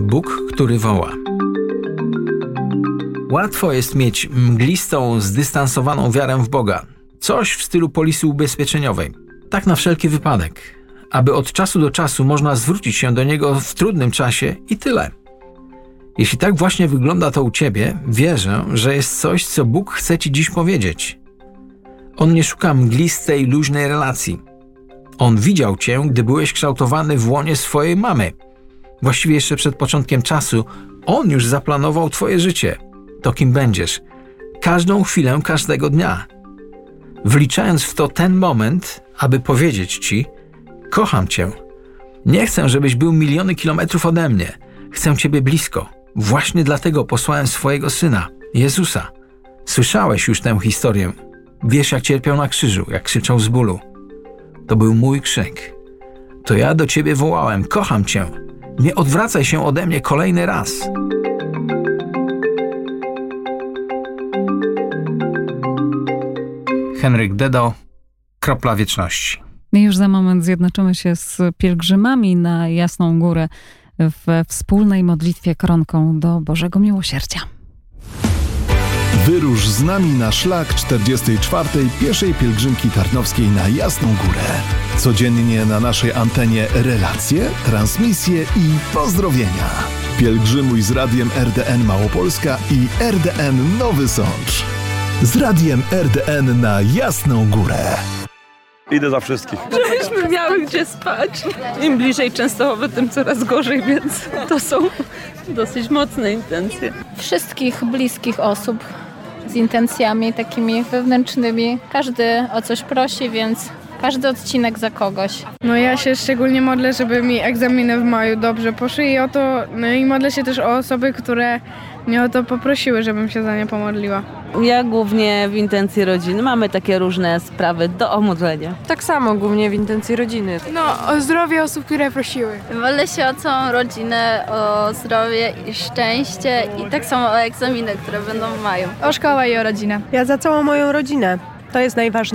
Bóg, który woła. Łatwo jest mieć mglistą, zdystansowaną wiarę w Boga. Coś w stylu polisy ubezpieczeniowej. Tak na wszelki wypadek. Aby od czasu do czasu można zwrócić się do Niego w trudnym czasie i tyle. Jeśli tak właśnie wygląda to u Ciebie, wierzę, że jest coś, co Bóg chce Ci dziś powiedzieć. On nie szuka mglistej, luźnej relacji. On widział Cię, gdy byłeś kształtowany w łonie swojej mamy. Właściwie jeszcze przed początkiem czasu On już zaplanował Twoje życie. To kim będziesz. Każdą chwilę, każdego dnia. Wliczając w to ten moment, aby powiedzieć Ci: kocham Cię. Nie chcę, żebyś był miliony kilometrów ode mnie. Chcę Ciebie blisko. Właśnie dlatego posłałem swojego Syna, Jezusa. Słyszałeś już tę historię. Wiesz, jak cierpiał na krzyżu, jak krzyczał z bólu. To był mój krzyk. To ja do Ciebie wołałem: kocham Cię. Nie odwracaj się ode mnie kolejny raz. Henryk Dedo, Kropla Wieczności. Już za moment zjednoczymy się z pielgrzymami na Jasną Górę we wspólnej modlitwie koronką do Bożego Miłosierdzia. Wyrusz z nami na szlak 44. pieszej pielgrzymki tarnowskiej na Jasną Górę. Codziennie na naszej antenie relacje, transmisje i pozdrowienia. Pielgrzymuj z Radiem RDN Małopolska i RDN Nowy Sącz. Z Radiem RDN na Jasną Górę. Idę za wszystkich. Żebyśmy miały gdzie spać. Im bliżej Częstochowy, tym coraz gorzej, więc to są dosyć mocne intencje. Wszystkich bliskich osób z intencjami takimi wewnętrznymi. Każdy o coś prosi, więc każdy odcinek za kogoś. No ja się szczególnie modlę, żeby mi egzaminy w maju dobrze poszły i o to, no i modlę się też o osoby, które mnie o to poprosiły, żebym się za nie pomodliła. Ja głównie w intencji rodziny. Mamy takie różne sprawy do omodlenia. Tak samo głównie w intencji rodziny. No, o zdrowie osób, które prosiły. Modlę się o całą rodzinę, o zdrowie i szczęście i tak samo o egzaminy, które będą w maju. O szkołę i o rodzinę. Ja za całą moją rodzinę. To jest najważniejsze.